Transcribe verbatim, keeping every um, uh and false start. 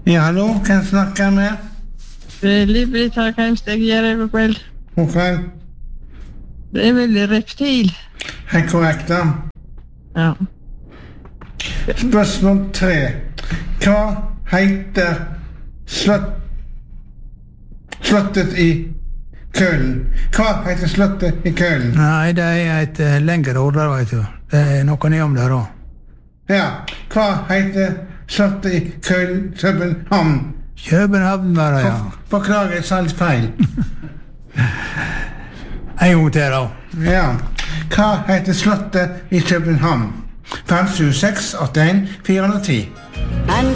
Ja, hallo, kan jeg snakke med? Livlig takk, Heimsteg, gjør god kveld. God kveld. Det er vel reptil. Helt korrekt, da. Ja. Spørsmål tre. Hva heter slott, slottet i Køln? Hva heter slottet i Køln? Nei, det er et uh, lengre ord der, vet du. Det er noe ned om der også. Ja, hva heter slottet i Køln, København? København var det, ja. For, forklarer jeg salg feil. En gang til, da. Ja. Hva heter slottet i København? fem sju seks åtte en fire ti.